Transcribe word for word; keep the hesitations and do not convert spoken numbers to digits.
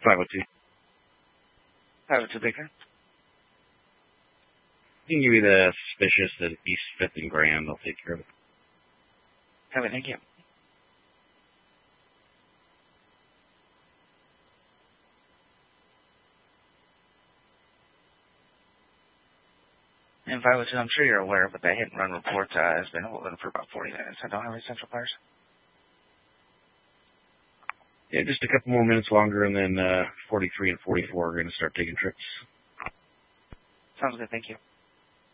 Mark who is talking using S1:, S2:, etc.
S1: five oh two.
S2: five oh two Baker.
S1: You can give me the suspicious at East fifth and Grand. I'll take care of it.
S2: Have it, thank you. And five oh two, I'm sure you're aware, but that hit and run report uh, has been open for about forty minutes. I don't have any central fires.
S1: Yeah, just a couple more minutes longer, and then uh, forty-three and forty-four are going to start taking trips.
S2: Sounds good, thank you.